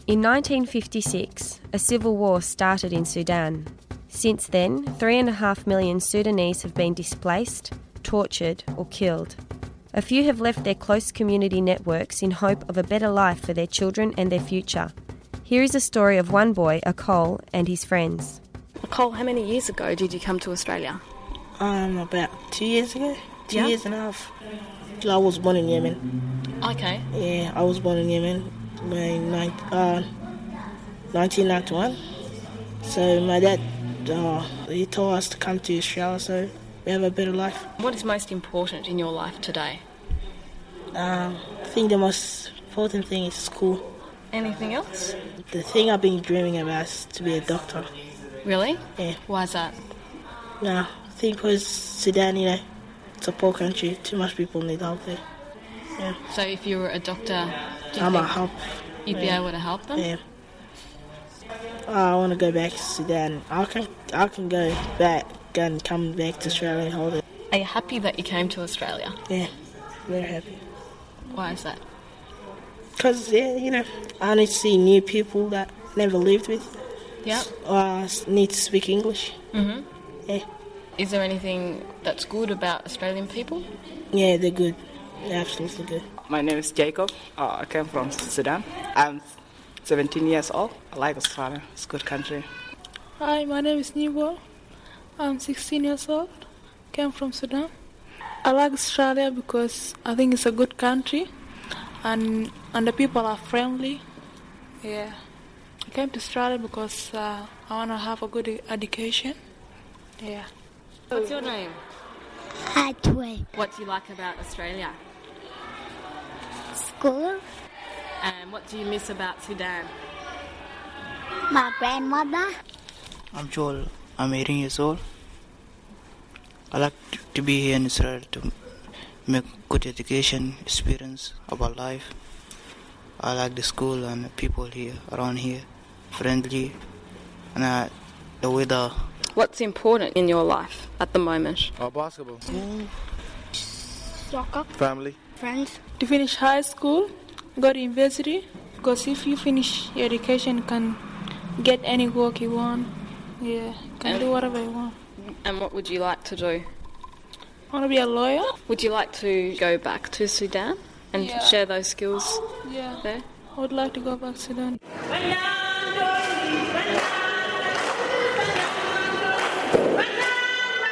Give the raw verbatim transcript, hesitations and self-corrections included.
In nineteen fifty-six, a civil war started in Sudan. Since then, three and a half million Sudanese have been displaced, tortured or killed. A few have left their close community networks in hope of a better life for their children and their future. Here is a story of one boy, Akol, and his friends. Akol, how many years ago did you come to Australia? Um, about two years ago. Two Yeah? years and a half. I was born in Yemen. Okay. Yeah, I was born in Yemen in uh, nineteen ninety-one. So my dad, uh, he told us to come to Australia so we have a better life. What is most important in your life today? Um, I think the most important thing is school. Anything else? The thing I've been dreaming about is to be a doctor. Really? Yeah. Why is that? No, I think because Sudan, you know, it's a poor country. Too much people need help there. Yeah. So if you were a doctor, do you I'm a think help. you'd be Yeah. able to help them? Yeah. I want to go back to Sudan. I can I can go back and come back to Australia and hold it. Are you happy that you came to Australia? Yeah, very happy. Why is that? Because, yeah, you know, I need to see new people that I never lived with. Yeah. I need to speak English. Mm-hmm. Yeah. Is there anything that's good about Australian people? Yeah, they're good. They're absolutely good. My name is Jacob. Uh, I came from Sudan. I'm seventeen years old. I like Australia. It's a good country. Hi, my name is Nibo. I'm sixteen years old. Came from Sudan. I like Australia because I think it's a good country and and the people are friendly. Yeah. I came to Australia because uh, I want to have a good education. Yeah. What's your name? Hatway. What do you like about Australia? School. And what do you miss about Sudan? My grandmother. I'm Joel. I'm eighteen years old. I like t- to be here in Israel to make good education experience about life. I like the school and the people here, around here, friendly, and uh, the weather. What's important in your life at the moment? Uh, basketball. Mm. Soccer. Family. Friends. To finish high school, go to university, because if you finish your education, you can get any work you want. Yeah, you can And- do whatever you want. And what would you like to do? I want to be a lawyer. Would you like to go back to Sudan and Yeah. share those skills Yeah. there? I would like to go back to Sudan.